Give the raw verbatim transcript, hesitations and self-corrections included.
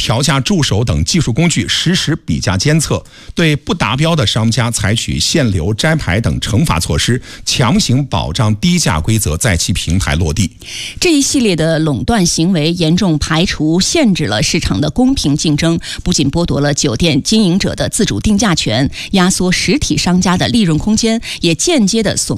调价助手等技术工具实时比价监测，对不达标的商家采取限流、摘牌等惩罚措施，强行保障低价规则在其平台落地。 这一系列的垄断行为严重排除、限制了市场的公平竞争，不仅剥夺了酒店经营者的自主定价权，压缩实体商家的利润空间，也间接的损